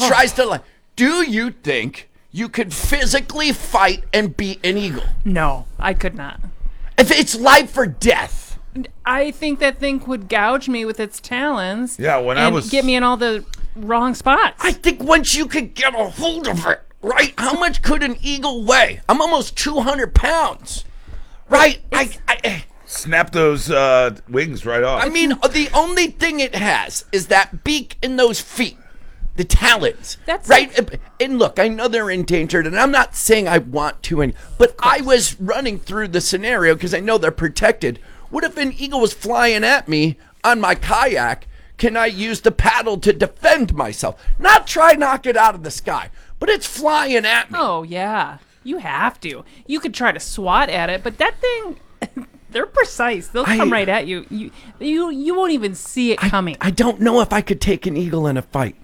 tries to like. Do you think you could physically fight and beat an eagle? No, I could not. If it's life or death. I think that thing would gouge me with its talons. Yeah, and get me in all the wrong spots. I think once you could get a hold of it, right? How much could an eagle weigh? I'm almost 200 pounds, right? I snap those wings right off. I mean, the only thing it has is that beak and those feet, the talons. That's right. And look, I know they're endangered, and I'm not saying I want to, but I was running through the scenario because I know they're protected. What if an eagle was flying at me on my kayak? Can I use the paddle to defend myself? Not try knock it out of the sky, but it's flying at me. Oh, yeah. You have to. You could try to swat at it, but that thing, they're precise. They'll come right at you. You won't even see it coming. I don't know if I could take an eagle in a fight.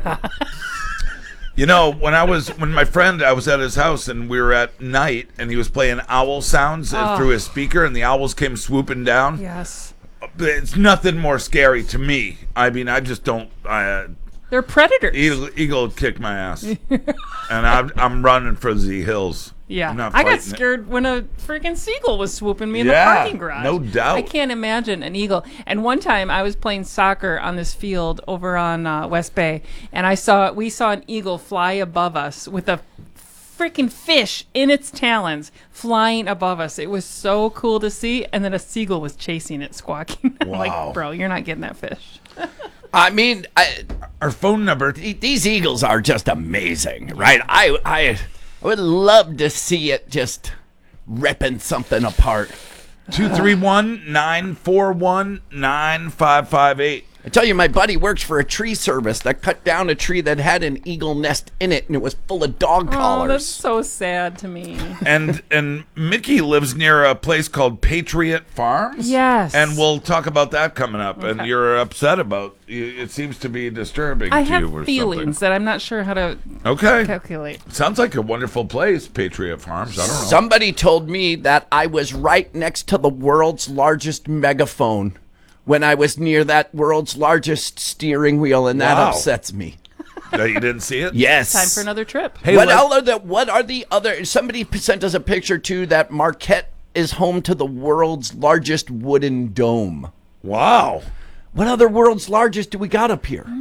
You know, when I was at his house and we were at night and he was playing owl sounds through his speaker and the owls came swooping down. Yes. It's nothing more scary to me. I mean, I just don't. They're predators. Eagle would kick my ass, and I'm running for the hills. Yeah, I got scared when a freaking seagull was swooping me in the parking garage. No doubt. I can't imagine an eagle. And one time I was playing soccer on this field over on West Bay, and we saw an eagle fly above us with a freaking fish in its talons flying above us. It was so cool to see, and then a seagull was chasing it, squawking. I'm like, bro, you're not getting that fish. I mean, our phone number. These eagles are just amazing, right? I would love to see it just ripping something apart. 231-941-9558. I tell you, my buddy works for a tree service that cut down a tree that had an eagle nest in it, and it was full of dog collars. Oh, that's so sad to me. And Mickey lives near a place called Patriot Farms. Yes. And we'll talk about that coming up. Okay. And you're upset about it. Seems to be disturbing I to you or have feelings that I'm not sure how to calculate. Sounds like a wonderful place, Patriot Farms. I don't know. Somebody told me that I was right next to the world's largest megaphone when I was near that world's largest steering wheel, and that upsets me. That you didn't see it? Yes. Time for another trip. Hey, what are the other? Somebody sent us a picture too that Marquette is home to the world's largest wooden dome. Wow. What other world's largest do we got up here?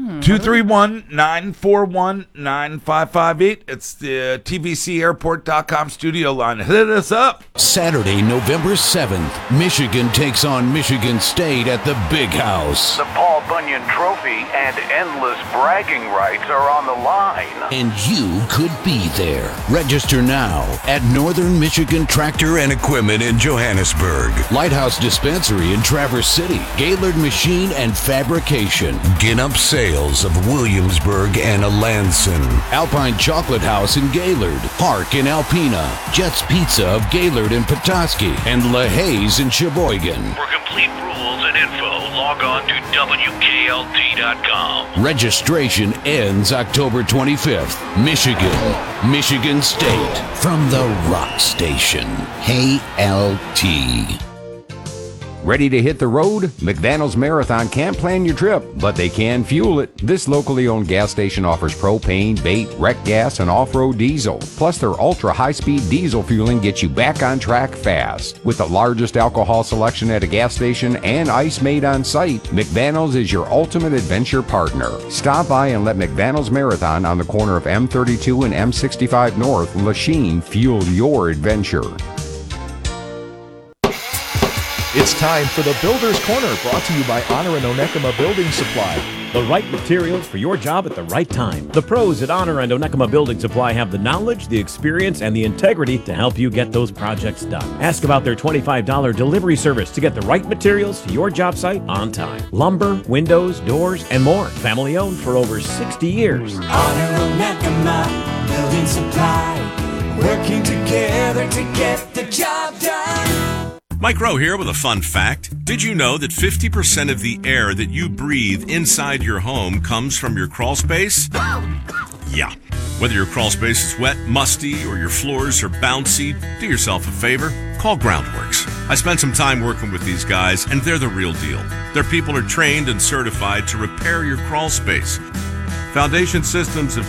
231-941-9558. It's the TVCAirport.com studio line. Hit us up. Saturday, November 7th, Michigan takes on Michigan State at the Big House. The Paul Bunyan Trophy and endless bragging rights are on the line. And you could be there. Register now at Northern Michigan Tractor and Equipment in Johannesburg, Lighthouse Dispensary in Traverse City, Gaylord Machine and Fabrication, Ginnup Sales of Williamsburg and Alanson, Alpine Chocolate House in Gaylord, Park in Alpena, Jets Pizza of Gaylord and Petoskey, and LaHaye's in Sheboygan. For complete rules and info, log on to WKLT.com. Registration ends October 25th. Michigan State, from the Rock Station. Hey, LT. Ready to hit the road? McDaniel's Marathon can't plan your trip, but they can fuel it. This locally owned gas station offers propane, bait, wreck gas, and off-road diesel. Plus, their ultra-high-speed diesel fueling gets you back on track fast. With the largest alcohol selection at a gas station and ice made on site, McDaniel's is your ultimate adventure partner. Stop by and let McDaniel's Marathon on the corner of M32 and M65 North, Lachine, fuel your adventure. It's time for the Builder's Corner, brought to you by Honor and Onekama Building Supply. The right materials for your job at the right time. The pros at Honor and Onekama Building Supply have the knowledge, the experience, and the integrity to help you get those projects done. Ask about their $25 delivery service to get the right materials to your job site on time. Lumber, windows, doors, and more. Family owned for over 60 years. Honor Onekama Building Supply, working together to get the job done. Mike Rowe here with a fun fact. Did you know that 50% of the air that you breathe inside your home comes from your crawl space? Yeah. Whether your crawl space is wet, musty, or your floors are bouncy, do yourself a favor. Call Groundworks. I spent some time working with these guys, and they're the real deal. Their people are trained and certified to repair your crawl space. Foundation systems have